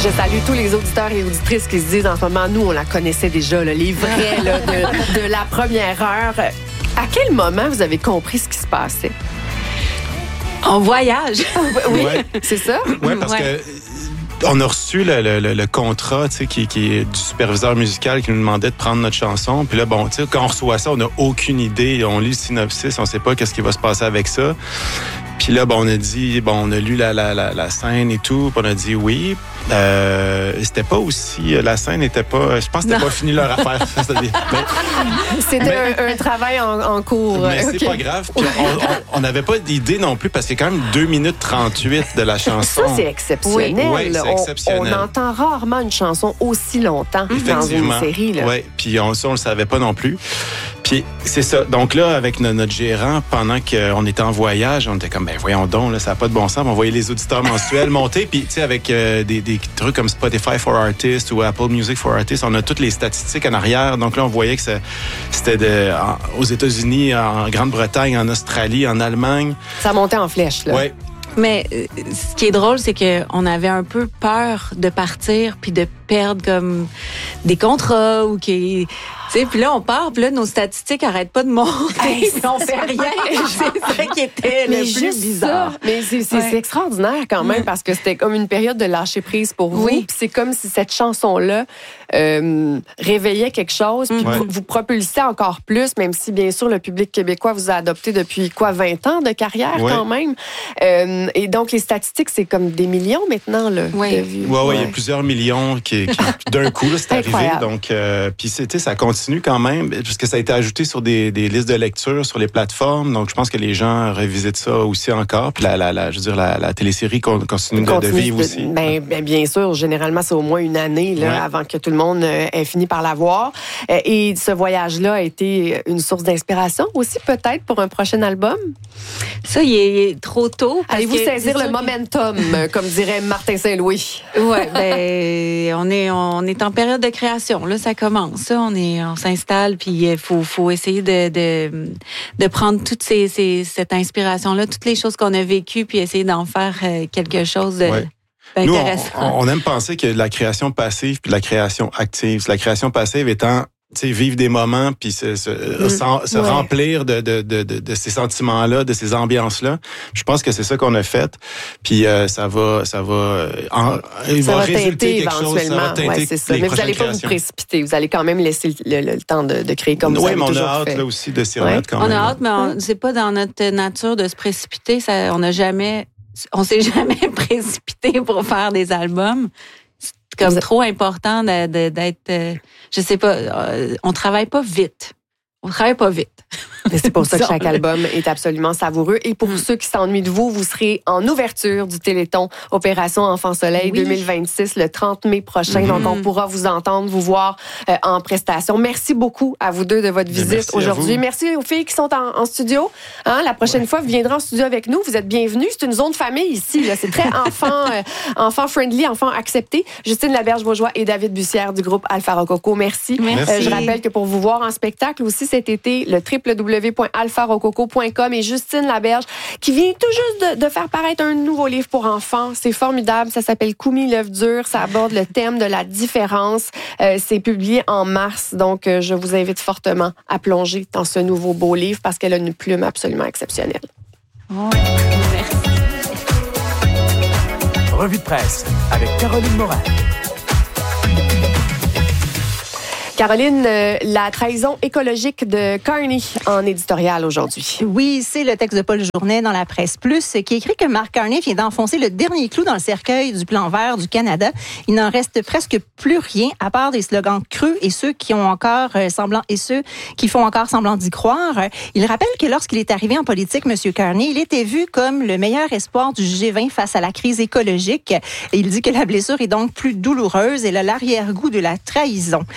Je salue tous les auditeurs et auditrices qui se disent en ce moment, nous, on la connaissait déjà, là, les vrais là, de la première heure. À quel moment vous avez compris ce qui se passait? En voyage. Oui, Ouais. c'est ça? Oui, parce que on a reçu le contrat, tu sais, qui est du superviseur musical qui nous demandait de prendre notre chanson. Puis là, bon, tu sais, quand on reçoit ça, on n'a aucune idée. On lit le synopsis, on sait pas qu'est-ce qui va se passer avec ça. Puis là, bon, on a dit, bon, on a lu la scène et tout, puis on a dit oui. C'était pas aussi, la scène n'était pas, je pense que c'était pas fini leur affaire. C'était un travail en cours. Mais c'est pas grave. Puis on n'avait pas d'idée non plus parce qu'il y a quand même 2 minutes 38 de la chanson. Ça, c'est exceptionnel. Oui, c'est exceptionnel. On entend rarement une chanson aussi longtemps dans une série. Oui, puis ça, on le savait pas non plus. Puis c'est ça. Donc là, avec notre gérant, pendant qu'on était en voyage, on était comme, ben voyons donc, là, ça n'a pas de bon sens. On voyait les auditeurs mensuels monter. Puis tu sais, avec des trucs comme Spotify for Artists ou Apple Music for Artists, on a toutes les statistiques en arrière. Donc là, on voyait que c'était aux États-Unis, en Grande-Bretagne, en Australie, en Allemagne. Ça montait en flèche, là. Oui. Mais ce qui est drôle, c'est qu'on avait un peu peur de partir puis de perdre comme des contrats ou qui... Tu sais, puis là, on part, puis là, nos statistiques n'arrêtent pas de monter, puis on fait rien. C'est ça qui était le plus bizarre. Ça. Mais c'est extraordinaire quand même, parce que c'était comme une période de lâcher prise pour vous. Oui. Puis c'est comme si cette chanson-là réveillait quelque chose, puis vous propulsait encore plus, même si, bien sûr, le public québécois vous a adopté depuis, 20 ans de carrière quand même. Et donc, les statistiques, c'est comme des millions maintenant, là, de vues. Oui, il y a plusieurs millions qui d'un coup, là, c'est arrivé. Donc, puis ça continue quand même, parce que ça a été ajouté sur des listes de lecture sur les plateformes. Donc, je pense que les gens revisitent ça aussi encore. Puis je veux dire, la télésérie continue de vivre aussi. Bien sûr, généralement, c'est au moins une année là, avant que tout le monde ait fini par la voir. Et ce voyage-là a été une source d'inspiration aussi, peut-être, pour un prochain album? Ça, il est trop tôt. Allez-vous saisir le momentum, comme dirait Martin Saint-Louis? Oui, on est en période de création. Là, ça commence. Ça, on s'installe, puis il faut essayer de prendre toute cette inspiration-là, toutes les choses qu'on a vécues, puis essayer d'en faire quelque chose de... Nous, on aime penser que la création passive puis la création active. La création passive étant vivre des moments puis se remplir de ces sentiments-là, de ces ambiances-là. Je pense que c'est ça qu'on a fait. Puis ça va résulter quelque chose. Ça va teinter c'est ça. Mais vous n'allez pas vous précipiter. Vous allez quand même laisser le temps de créer comme vous avez toujours fait. Oui, mais on a hâte là aussi de s'y remettre quand même. On a hâte, mais c'est pas dans notre nature de se précipiter. On s'est jamais précipité pour faire des albums. C'est comme trop important d'être... je sais pas, on travaille pas vite. Mais c'est pour ça que chaque album est absolument savoureux. Et pour ceux qui s'ennuient de vous, vous serez en ouverture du Téléthon Opération Enfant Soleil 2026 le 30 mai prochain. Donc, on pourra vous entendre, vous voir en prestation. Merci beaucoup à vous deux de votre visite aujourd'hui. Merci aux filles qui sont en studio. La prochaine fois, vous viendrez en studio avec nous. Vous êtes bienvenus. C'est une zone famille ici. Là. C'est très enfant friendly, enfant accepté. Justine Laberge-Beaujois et David Bussière du groupe Alpha Rococo. Merci. Je rappelle que pour vous voir en spectacle aussi cet été, le www.alpharococo.com et Justine Laberge qui vient tout juste de faire paraître un nouveau livre pour enfants. C'est formidable. Ça s'appelle Koumi l'œuf dur. Ça aborde le thème de la différence. C'est publié en mars. Donc, je vous invite fortement à plonger dans ce nouveau beau livre parce qu'elle a une plume absolument exceptionnelle. Merci. Revue de presse avec Caroline Morin. Caroline, la trahison écologique de Carney en éditorial aujourd'hui. Oui, c'est le texte de Paul Journet dans la Presse Plus qui écrit que Mark Carney vient d'enfoncer le dernier clou dans le cercueil du plan vert du Canada. Il n'en reste presque plus rien à part des slogans creux et ceux qui font encore semblant d'y croire. Il rappelle que lorsqu'il est arrivé en politique, M. Carney, il était vu comme le meilleur espoir du G20 face à la crise écologique. Et il dit que la blessure est donc plus douloureuse et a l'arrière-goût de la trahison. Et Paul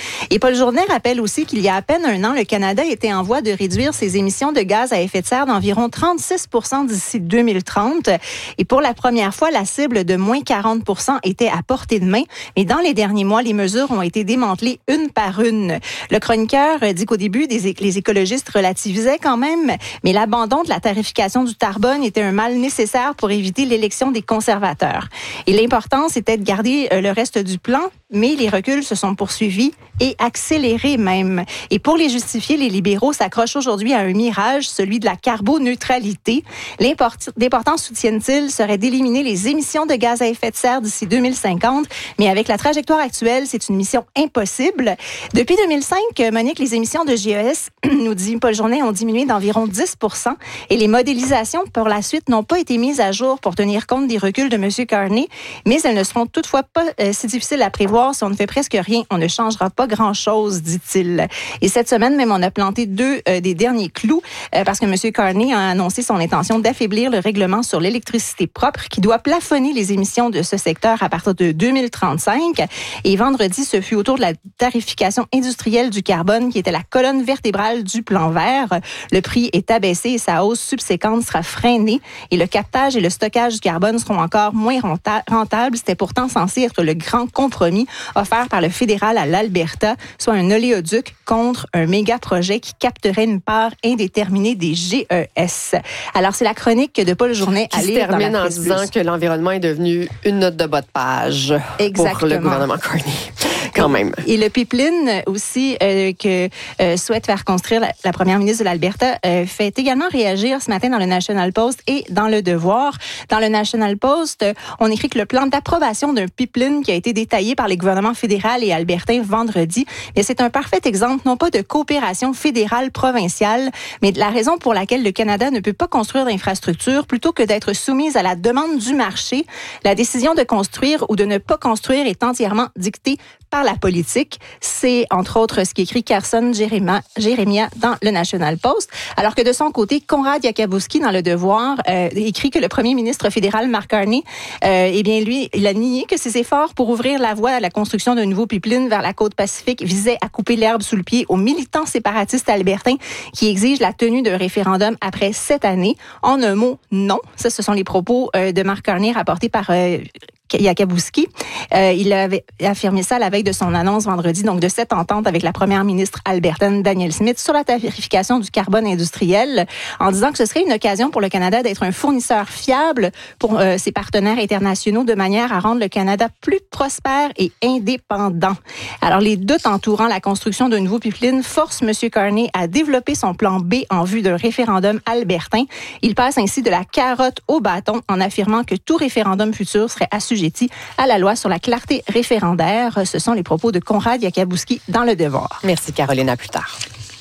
Paul Journet rappelle aussi qu'il y a à peine un an, le Canada était en voie de réduire ses émissions de gaz à effet de serre d'environ 36% d'ici 2030. Et pour la première fois, la cible de moins 40% était à portée de main. Mais dans les derniers mois, les mesures ont été démantelées une par une. Le chroniqueur dit qu'au début, les écologistes relativisaient quand même, mais l'abandon de la tarification du carbone était un mal nécessaire pour éviter l'élection des conservateurs. Et l'important, c'était de garder le reste du plan, mais les reculs se sont poursuivis et accélérés même. Et pour les justifier, les libéraux s'accrochent aujourd'hui à un mirage, celui de la carboneutralité. L'important, soutiennent-ils, serait d'éliminer les émissions de gaz à effet de serre d'ici 2050, mais avec la trajectoire actuelle, c'est une mission impossible. Depuis 2005, Monique, les émissions de GES, nous dit Paul Journet, ont diminué d'environ 10% et les modélisations pour la suite n'ont pas été mises à jour pour tenir compte des reculs de M. Carney, mais elles ne seront toutefois pas si difficiles à prévoir. Si on ne fait presque rien, on ne changera pas grand-chose, dit-il. Et cette semaine, même, on a planté deux des derniers clous parce que M. Carney a annoncé son intention d'affaiblir le règlement sur l'électricité propre qui doit plafonner les émissions de ce secteur à partir de 2035. Et vendredi, ce fut autour de la tarification industrielle du carbone qui était la colonne vertébrale du plan vert. Le prix est abaissé et sa hausse subséquente sera freinée. Et le captage et le stockage du carbone seront encore moins rentables. C'était pourtant censé être le grand compromis offert par le fédéral à l'Alberta, soit un oléoduc contre un méga-projet qui capterait une part indéterminée des GES. Alors, c'est la chronique de Paul Journet à lire dans la termine en presse disant plus. que l'environnement est devenu une note de bas de page pour le gouvernement Carney. Quand même. Et le pipeline aussi que souhaite faire construire la première ministre de l'Alberta fait également réagir ce matin dans le National Post et dans Le Devoir. Dans le National Post, on écrit que le plan d'approbation d'un pipeline qui a été détaillé par les gouvernements fédéral et albertain vendredi, mais c'est un parfait exemple non pas de coopération fédérale provinciale, mais de la raison pour laquelle le Canada ne peut pas construire d'infrastructures plutôt que d'être soumise à la demande du marché. La décision de construire ou de ne pas construire est entièrement dictée par la politique. C'est, entre autres, ce qu'écrit Carson Jérémia dans le National Post. Alors que de son côté, Konrad Yakabouski, dans Le Devoir, écrit que le premier ministre fédéral, Mark Carney, eh bien, lui, il a nié que ses efforts pour ouvrir la voie à la construction d'un nouveau pipeline vers la côte Pacifique visaient à couper l'herbe sous le pied aux militants séparatistes albertains qui exigent la tenue d'un référendum après 7 années. En un mot, non. Ça, ce sont les propos de Mark Carney rapportés par Yakabouski. Il avait affirmé ça la veille de son annonce vendredi, donc de cette entente avec la première ministre albertaine Danielle Smith sur la tarification du carbone industriel, en disant que ce serait une occasion pour le Canada d'être un fournisseur fiable pour ses partenaires internationaux de manière à rendre le Canada plus prospère et indépendant. Alors, les doutes entourant la construction d'un nouveau pipeline forcent M. Carney à développer son plan B en vue d'un référendum albertain. Il passe ainsi de la carotte au bâton en affirmant que tout référendum futur serait assujetti à la loi sur la clarté référendaire. Ce sont les propos de Konrad Yakabouski dans Le Devoir. Merci, Caroline. À plus tard.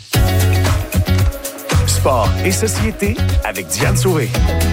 Sport et société avec Diane Sauvé.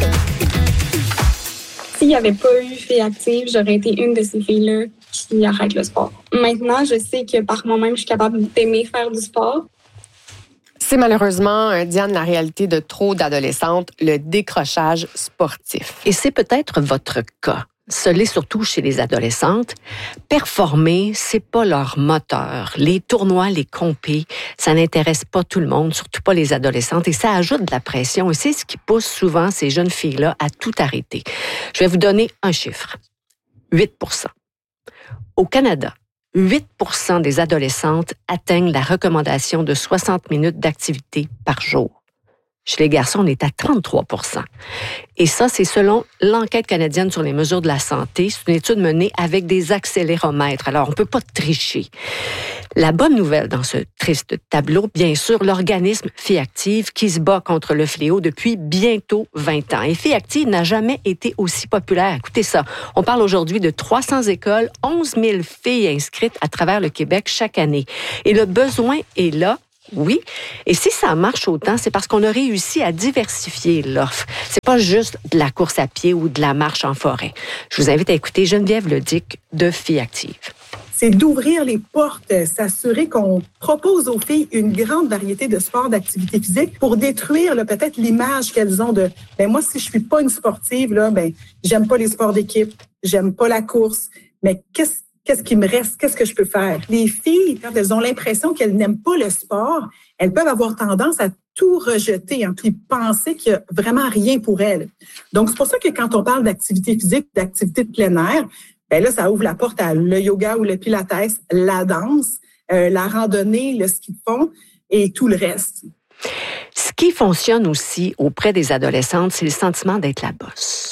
S'il n'y avait pas eu Filles actives, j'aurais été une de ces filles-là qui arrête le sport. Maintenant, je sais que par moi-même, je suis capable d'aimer faire du sport. C'est malheureusement, Diane, la réalité de trop d'adolescentes, le décrochage sportif. Et c'est peut-être votre cas. Ce l'est surtout chez les adolescentes. Performer, c'est pas leur moteur. Les tournois, les compés, ça n'intéresse pas tout le monde, surtout pas les adolescentes, et ça ajoute de la pression. Et c'est ce qui pousse souvent ces jeunes filles-là à tout arrêter. Je vais vous donner un chiffre. 8%. Au Canada, 8% des adolescentes atteignent la recommandation de 60 minutes d'activité par jour. Chez les garçons, on est à 33%. Et ça, c'est selon l'enquête canadienne sur les mesures de la santé. C'est une étude menée avec des accéléromètres. Alors, on ne peut pas tricher. La bonne nouvelle dans ce triste tableau, bien sûr, l'organisme Filles actives qui se bat contre le fléau depuis bientôt 20 ans. Et Filles actives n'a jamais été aussi populaire. Écoutez ça, on parle aujourd'hui de 300 écoles, 11 000 filles inscrites à travers le Québec chaque année. Et le besoin est là. Oui. Et si ça marche autant, c'est parce qu'on a réussi à diversifier l'offre. C'est pas juste de la course à pied ou de la marche en forêt. Je vous invite à écouter Geneviève Ledic de Filles actives. C'est d'ouvrir les portes, s'assurer qu'on propose aux filles une grande variété de sports, d'activités physiques pour détruire peut-être l'image qu'elles ont de « moi, si je suis pas une sportive, j'aime pas les sports d'équipe, j'aime pas la course, mais qu'est-ce qui me reste? Qu'est-ce que je peux faire? Les filles, quand elles ont l'impression qu'elles n'aiment pas le sport, elles peuvent avoir tendance à tout rejeter, puis penser qu'il n'y a vraiment rien pour elles. Donc, c'est pour ça que quand on parle d'activité physique, d'activité de plein air, ben là, ça ouvre la porte à le yoga ou le pilates, la danse, la randonnée, le ski de fond et tout le reste. Ce qui fonctionne aussi auprès des adolescentes, c'est le sentiment d'être la bosse.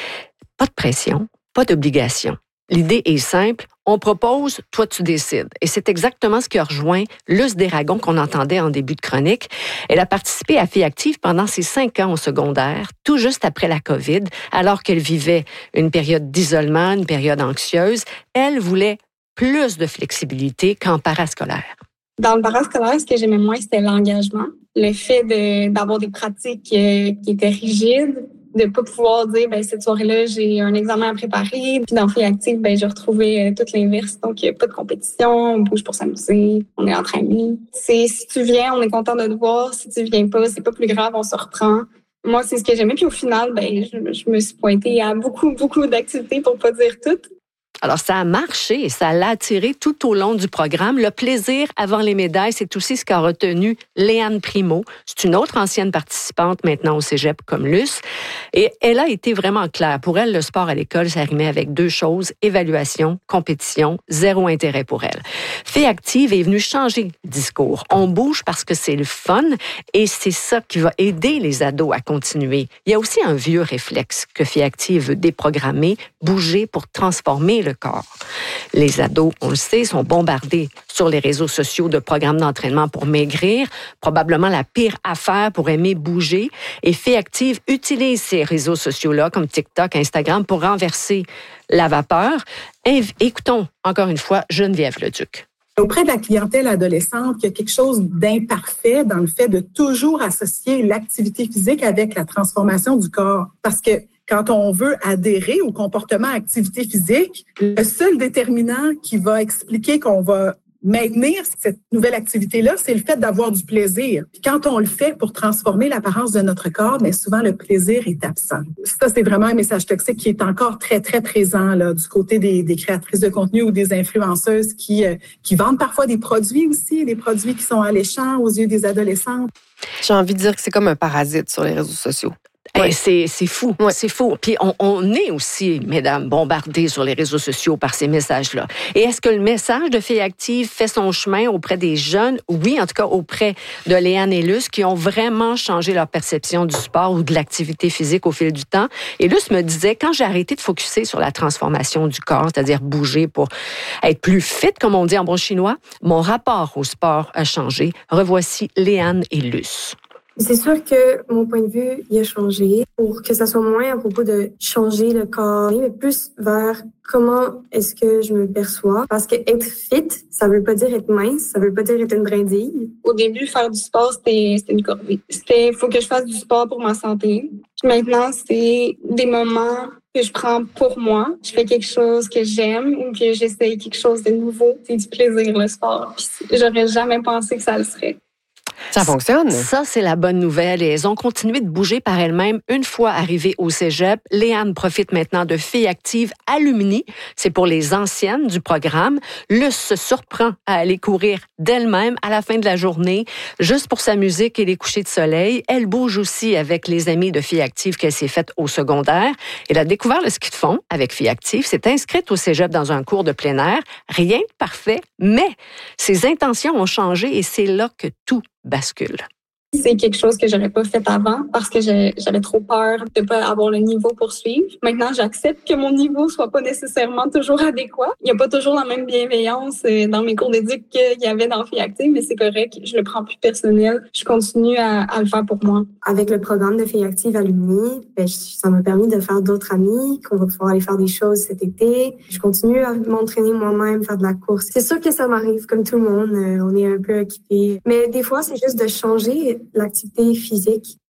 Pas de pression, pas d'obligation. L'idée est simple, on propose, toi tu décides. Et c'est exactement ce qui a rejoint Luce Desragons qu'on entendait en début de chronique. Elle a participé à Filles actives pendant ses 5 ans au secondaire, tout juste après la COVID, alors qu'elle vivait une période d'isolement, une période anxieuse. Elle voulait plus de flexibilité qu'en parascolaire. Dans le parascolaire, ce que j'aimais moins, c'était l'engagement. Le fait d'avoir des pratiques qui étaient rigides, de pas pouvoir dire, cette soirée-là, j'ai un examen à préparer. Puis dans Filles actives, j'ai retrouvé tout l'inverse. Donc, il n'y a pas de compétition, on bouge pour s'amuser, on est entre amis. Si tu viens, on est content de te voir. Si tu viens pas, c'est pas plus grave, on se reprend. Moi, c'est ce que j'aimais. Puis au final, je me suis pointée à beaucoup, beaucoup d'activités pour pas dire toutes. Alors, ça a marché et ça l'a attiré tout au long du programme. Le plaisir avant les médailles, c'est aussi ce qu'a retenu Léane Primo. C'est une autre ancienne participante maintenant au cégep comme Luce. Et elle a été vraiment claire. Pour elle, le sport à l'école, ça rimait avec 2 choses, évaluation, compétition, 0 intérêt pour elle. Filles actives est venue changer le discours. On bouge parce que c'est le fun et c'est ça qui va aider les ados à continuer. Il y a aussi un vieux réflexe que Filles actives veut déprogrammer, bouger pour transformer le corps. Les ados, on le sait, sont bombardés sur les réseaux sociaux de programmes d'entraînement pour maigrir, probablement la pire affaire pour aimer bouger. Et Filles actives utilisent ces réseaux sociaux-là, comme TikTok, Instagram, pour renverser la vapeur. Écoutons encore une fois Geneviève Leduc. Auprès de la clientèle adolescente, il y a quelque chose d'imparfait dans le fait de toujours associer l'activité physique avec la transformation du corps. Parce que quand on veut adhérer au comportement activité physique, le seul déterminant qui va expliquer qu'on va maintenir cette nouvelle activité-là, c'est le fait d'avoir du plaisir. Puis quand on le fait pour transformer l'apparence de notre corps, mais souvent le plaisir est absent. Ça, c'est vraiment un message toxique qui est encore très, très présent là, du côté des créatrices de contenu ou des influenceuses qui vendent parfois des produits aussi, des produits qui sont alléchants aux yeux des adolescentes. J'ai envie de dire que c'est comme un parasite sur les réseaux sociaux. Ouais. C'est fou, c'est fou. Puis on est aussi, mesdames, bombardés sur les réseaux sociaux par ces messages-là. Et est-ce que le message de Filles actives fait son chemin auprès des jeunes? Oui, en tout cas auprès de Léane et Luce, qui ont vraiment changé leur perception du sport ou de l'activité physique au fil du temps. Et Luce me disait, quand j'ai arrêté de focusser sur la transformation du corps, c'est-à-dire bouger pour être plus fit, comme on dit en bon chinois, mon rapport au sport a changé. Revoici Léane et Luce. C'est sûr que mon point de vue, il a changé pour que ça soit moins à propos de changer le corps, mais plus vers comment est-ce que je me perçois. Parce que être fit, ça veut pas dire être mince, ça veut pas dire être une brindille. Au début, faire du sport, c'était une corvée. Faut que je fasse du sport pour ma santé. Puis maintenant, c'est des moments que je prends pour moi. Je fais quelque chose que j'aime ou que j'essaye quelque chose de nouveau. C'est du plaisir, le sport. Puis j'aurais jamais pensé que ça le serait. Ça fonctionne. Ça, c'est la bonne nouvelle. Et elles ont continué de bouger par elles-mêmes une fois arrivées au cégep. Léane profite maintenant de Filles actives alumni. C'est pour les anciennes du programme. Luce se surprend à aller courir d'elle-même à la fin de la journée, juste pour sa musique et les couchers de soleil. Elle bouge aussi avec les amis de Filles actives qu'elle s'est faite au secondaire. Elle a découvert le ski de fond avec Filles actives, s'est inscrite au cégep dans un cours de plein air. Rien de parfait, mais ses intentions ont changé et c'est là que tout bascule. C'est quelque chose que j'aurais pas fait avant parce que j'avais trop peur de pas avoir le niveau pour suivre. Maintenant, j'accepte que mon niveau soit pas nécessairement toujours adéquat. Il y a pas toujours la même bienveillance dans mes cours d'éduc qu'il y avait dans Filles actives, mais c'est correct. Je le prends plus personnel. Je continue à le faire pour moi. Avec le programme de Filles actives alumni, ça m'a permis de faire d'autres amis, qu'on va pouvoir aller faire des choses cet été. Je continue à m'entraîner moi-même, faire de la course. C'est sûr que ça m'arrive comme tout le monde. On est un peu occupé. Mais des fois, c'est juste de changer l'activité physique.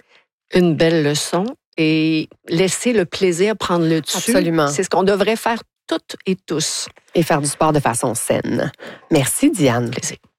Une belle leçon et laisser le plaisir prendre le dessus. Absolument. C'est ce qu'on devrait faire toutes et tous. Et faire du sport de façon saine. Merci, Diane. Plaisir.